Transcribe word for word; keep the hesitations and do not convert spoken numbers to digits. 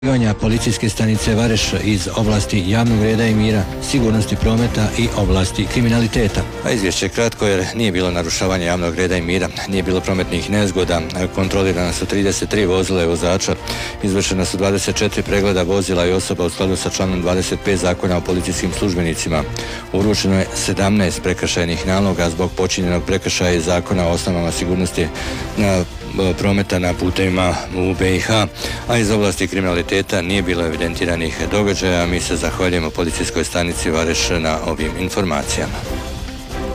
Policijske stanice Vareš iz oblasti javnog reda i mira, sigurnosti prometa i oblasti kriminaliteta. A izvješće je kratko jer nije bilo narušavanja javnog reda i mira, nije bilo prometnih nezgoda, kontrolirana su trideset tri vozila i vozača, izvršena su dvadeset četiri pregleda vozila i osoba u skladu sa članom dvadeset pet Zakona o policijskim službenicima. Uručeno je sedamnaest prekršajnih naloga zbog počinjenog prekršaja iz Zakona o osnovama sigurnosti na prometa na putevima u B i H, a iz oblasti kriminaliteta nije bilo evidentiranih događaja. Mi se zahvaljujemo policijskoj stanici Vareš na ovim informacijama.